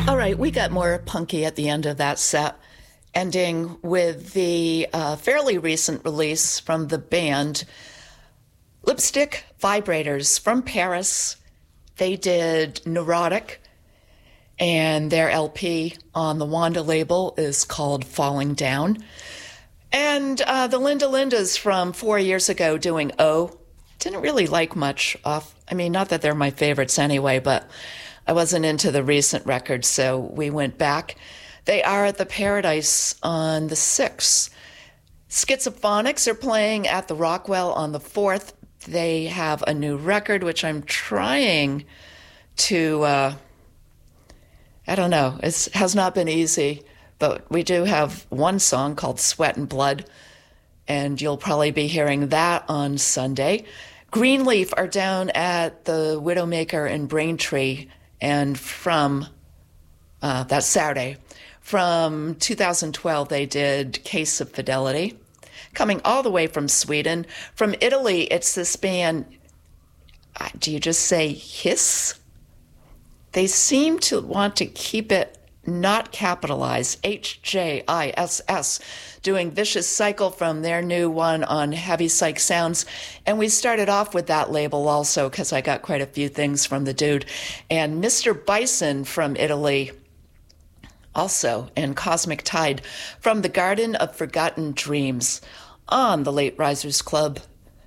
All right, we got more punky at the end of that set, ending with the fairly recent release from the band Lipstick Vibrators from Paris. They did Neurotic, and their LP on the Wanda label is called Falling Down. And the Linda Lindas from 4 years ago doing Oh, didn't really like much off. I mean, not that they're my favorites anyway, but I wasn't into the recent record, so we went back. They are at the Paradise on the 6th. Schizophonics are playing at the Rockwell on the 4th. They have a new record, which I'm trying to, I don't know, it has not been easy, but we do have one song called Sweat and Blood, and you'll probably be hearing that on Sunday. Greenleaf are down at the Widowmaker in Braintree, and from that Saturday. From 2012, they did Case of Fidelity. Coming all the way from Sweden. From Italy, it's this band, do you just say Hiss? They seem to want to keep it not capitalized, HJISS, doing Vicious Cycle from their new one on Heavy Psych Sounds. And we started off with that label also because I got quite a few things from the dude. And Mr. Bison from Italy also, and Cosmic Tide from the Garden of Forgotten Dreams on the Late Risers Club.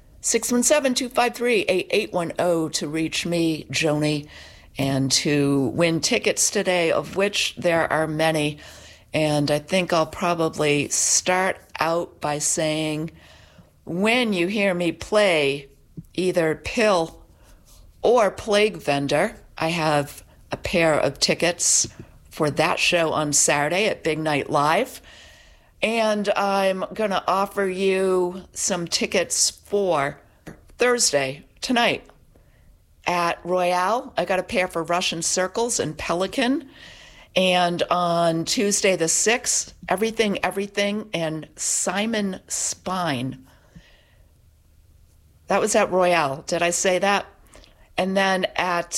617-253-8810 to reach me, Joni, and to win tickets today, of which there are many. And I think I'll probably start out by saying, when you hear me play either Pill or Plague Vendor, I have a pair of tickets for that show on Saturday at Big Night Live. And I'm going to offer you some tickets for Thursday, tonight, at Royale. I got a pair for Russian Circles and Pelican. And on Tuesday the 6th, Everything, and Simon Spine. That was at Royale. Did I say that? And then at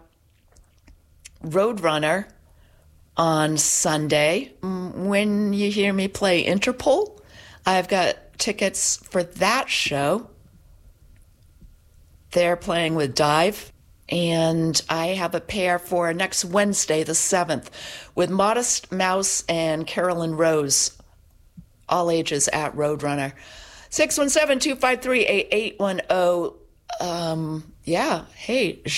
Roadrunner on Sunday, when you hear me play Interpol, I've got tickets for that show. They're playing with Dive. And I have a pair for next Wednesday, the 7th, with Modest Mouse and Carolyn Rose, all ages at Roadrunner. 617-253-8810. Yeah, hey,